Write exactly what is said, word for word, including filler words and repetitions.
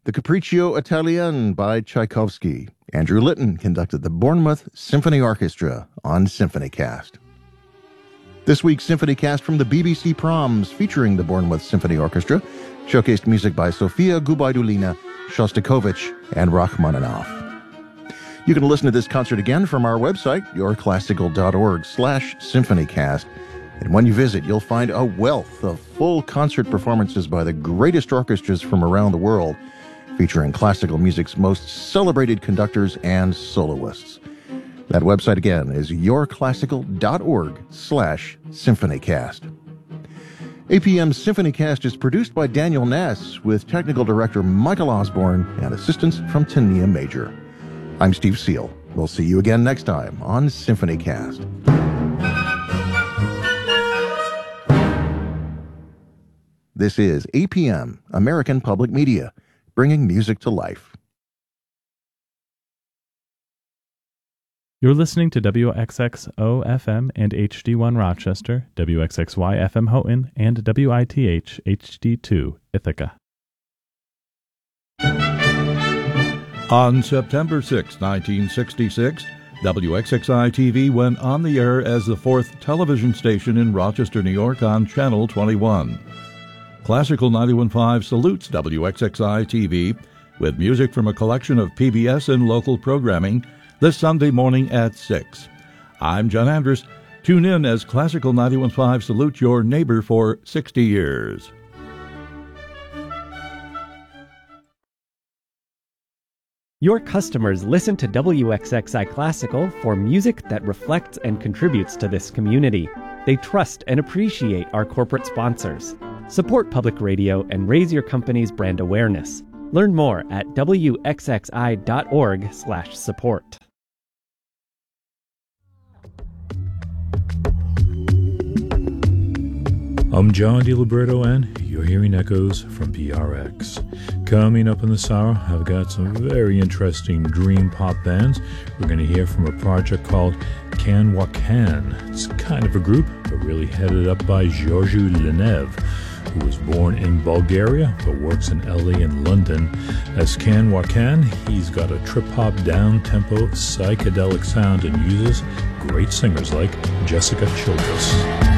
The Capriccio Italien by Tchaikovsky. Andrew Litton conducted the Bournemouth Symphony Orchestra on SymphonyCast. This week's SymphonyCast from the B B C Proms, featuring the Bournemouth Symphony Orchestra, showcased music by Sofia Gubaidulina, Shostakovich, and Rachmaninoff. You can listen to this concert again from our website, yourclassical.org slash symphonycast. And when you visit, you'll find a wealth of full concert performances by the greatest orchestras from around the world, featuring classical music's most celebrated conductors and soloists. That website again is yourclassical.org slash symphonycast. A P M's SymphonyCast is produced by Daniel Ness, with technical director Michael Osborne and assistance from Tania Major. I'm Steve Seal. We'll see you again next time on SymphonyCast. This is A P M, American Public Media, bringing music to life. You're listening to W X X O F M and H D one Rochester, W X X Y F M Houghton, and W I T H H D two Ithaca. On September sixth, nineteen sixty-six, W X X I T V went on the air as the fourth television station in Rochester, New York on Channel twenty-one. Classical ninety-one point five salutes W X X I T V with music from a collection of P B S and local programming this Sunday morning at six. I'm John Andrus. Tune in as Classical ninety-one point five salutes your neighbor for sixty years. Your customers listen to W X X I Classical for music that reflects and contributes to this community. They trust and appreciate our corporate sponsors. Support public radio and raise your company's brand awareness. Learn more at wxxi.org slash support. I'm John DiLiberto, and you're hearing echoes from P R X. Coming up in this hour, I've got some very interesting dream pop bands. We're going to hear from a project called Can Wa Can. It's kind of a group, but really headed up by Georgiu Lenev, who was born in Bulgaria but works in L A and London. As Can Wa Can, he's got a trip-hop down-tempo psychedelic sound and uses great singers like Jessica Childress.